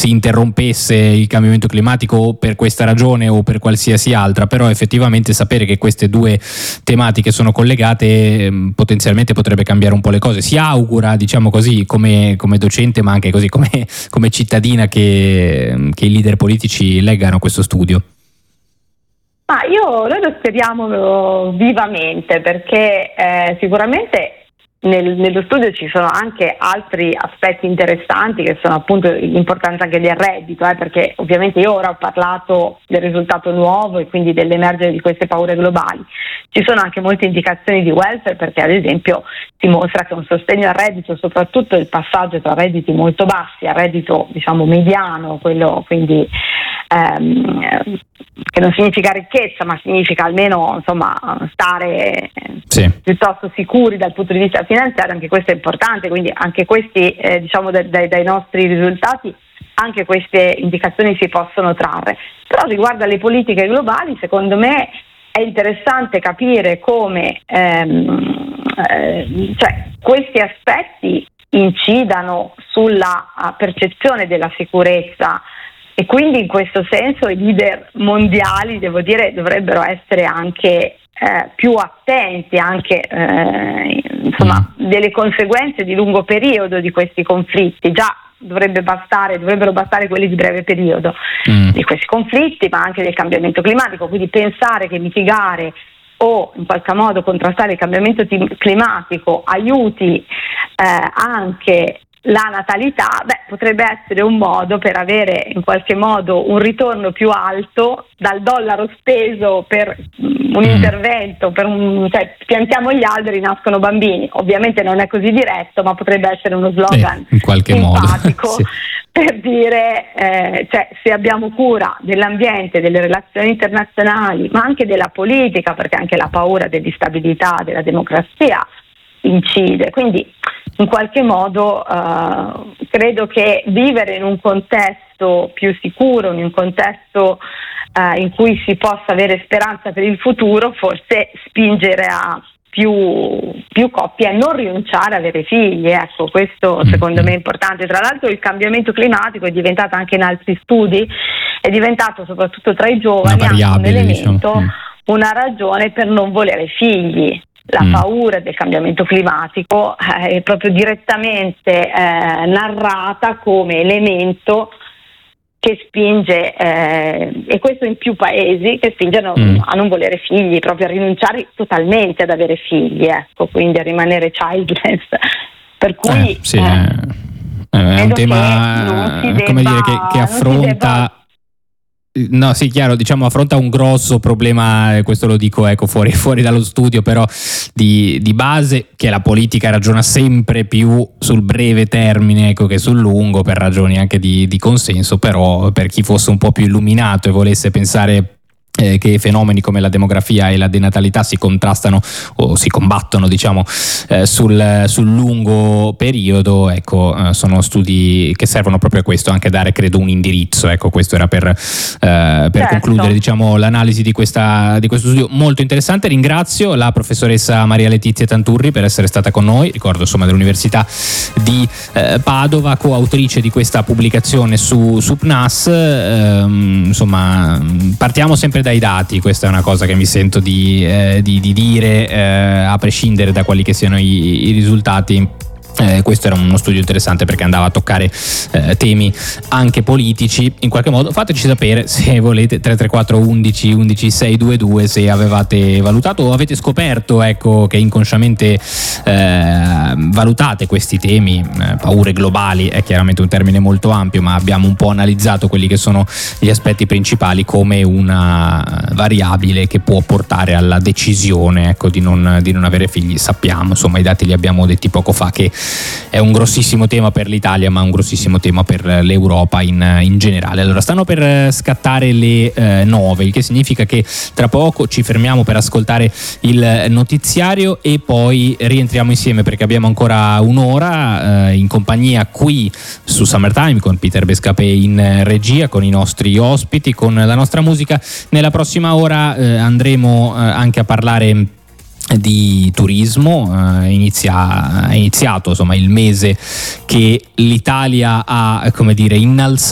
si interrompesse il cambiamento climatico per questa ragione o per qualsiasi altra, però effettivamente sapere che queste due tematiche sono collegate potenzialmente potrebbe cambiare un po' le cose. Si augura, diciamo così, come docente, ma anche così come cittadina, che i leader politici leggano questo studio. Noi lo speriamo vivamente, perché sicuramente nello studio ci sono anche altri aspetti interessanti, che sono appunto l'importanza anche del reddito, perché ovviamente io ora ho parlato del risultato nuovo e quindi dell'emergere di queste paure globali. Ci sono anche molte indicazioni di welfare, perché ad esempio si mostra che un sostegno al reddito, soprattutto il passaggio tra redditi molto bassi al reddito diciamo mediano, quello quindi che non significa ricchezza, ma significa almeno stare piuttosto sicuri dal punto di vista finanziario, anche questo è importante. Quindi anche questi dai nostri risultati anche queste indicazioni si possono trarre. Però riguardo alle politiche globali, secondo me è interessante capire come questi aspetti incidano sulla percezione della sicurezza, e quindi in questo senso i leader mondiali, devo dire, dovrebbero essere anche più attenti anche delle conseguenze di lungo periodo di questi conflitti. Già dovrebbero bastare quelli di breve periodo di questi conflitti, ma anche del cambiamento climatico. Quindi pensare che mitigare o in qualche modo contrastare il cambiamento climatico aiuti anche la natalità, potrebbe essere un modo per avere in qualche modo un ritorno più alto dal dollaro speso per un intervento, piantiamo gli alberi, nascono bambini. Ovviamente non è così diretto, ma potrebbe essere uno slogan in qualche simpatico modo. Sì. Per dire se abbiamo cura dell'ambiente, delle relazioni internazionali, ma anche della politica, perché anche la paura dell'instabilità della democrazia incide. Quindi in qualche modo credo che vivere in un contesto più sicuro, in un contesto in cui si possa avere speranza per il futuro, forse spingere a più coppie a non rinunciare a avere figli. Ecco, questo secondo me è importante. Tra l'altro il cambiamento climatico è diventato anche in altri studi, è diventato soprattutto tra i giovani un elemento, una ragione per non volere figli. La paura del cambiamento climatico è proprio direttamente narrata come elemento che spinge, e questo in più paesi, che spingono a non volere figli, proprio a rinunciare totalmente ad avere figli, ecco, quindi a rimanere childless. Per cui è un tema che affronta. No, sì, chiaro, diciamo affronta un grosso problema, questo lo dico fuori dallo studio, però di base, che la politica ragiona sempre più sul breve termine che sul lungo, per ragioni anche di consenso. Però per chi fosse un po' più illuminato e volesse pensare che fenomeni come la demografia e la denatalità si contrastano o si combattono, diciamo, sul lungo periodo, sono studi che servono proprio a questo, anche a dare, credo, un indirizzo. Questo era per concludere, diciamo, l'analisi di questo studio molto interessante. Ringrazio la professoressa Maria Letizia Tanturri per essere stata con noi, ricordo dell'Università di Padova, coautrice di questa pubblicazione su PNAS. Partiamo sempre dai dati, questa è una cosa che mi sento di dire, a prescindere da quali che siano i risultati. Questo era uno studio interessante perché andava a toccare temi anche politici in qualche modo. Fateci sapere, se volete, 334 11 11 622, se avevate valutato o avete scoperto che inconsciamente valutate questi temi. Paure globali è chiaramente un termine molto ampio, ma abbiamo un po' analizzato quelli che sono gli aspetti principali come una variabile che può portare alla decisione di non avere figli. Sappiamo, insomma, i dati li abbiamo detti poco fa, che è un grossissimo tema per l'Italia, ma un grossissimo tema per l'Europa in generale. Allora, stanno per scattare le 9, il che significa che tra poco ci fermiamo per ascoltare il notiziario e poi rientriamo insieme, perché abbiamo ancora un'ora in compagnia qui su Summertime con Peter Bescapè in regia, con i nostri ospiti, con la nostra musica. Nella prossima ora andremo anche a parlare di turismo. È iniziato, insomma, il mese che l'Italia ha, innalzato